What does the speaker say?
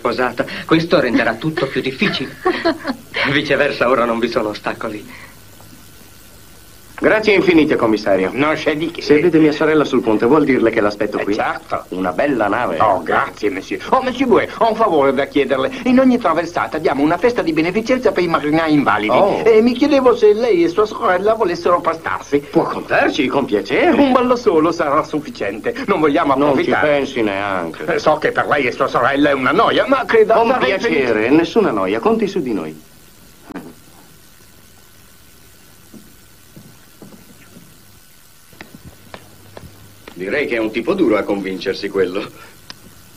sposata. Questo renderà tutto più difficile. Viceversa, ora non vi sono ostacoli. Grazie infinite, commissario. Non c'è di che. Se vede mia sorella sul ponte, vuol dirle che l'aspetto qui? Certo. Una bella nave. Oh, grazie, monsieur. Oh, monsieur Bouet, ho un favore da chiederle. In ogni traversata diamo una festa di beneficenza per i marinai invalidi. Oh. E mi chiedevo se lei e sua sorella volessero prestarsi. Può contarci, con piacere. Un ballo solo sarà sufficiente. Non vogliamo Non ci approfittare. pensi neanche. So che per lei e sua sorella è una noia, ma credo... Con sarei piacere, felice. nessuna noia, conti su di noi. Direi che è un tipo duro a convincersi quello.